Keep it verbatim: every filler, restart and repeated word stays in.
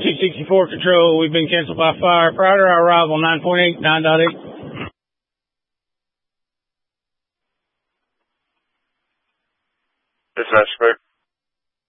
two sixty-four control. We've been canceled by fire. Prior to our arrival, nine point eight, nine point eight. Dispatch,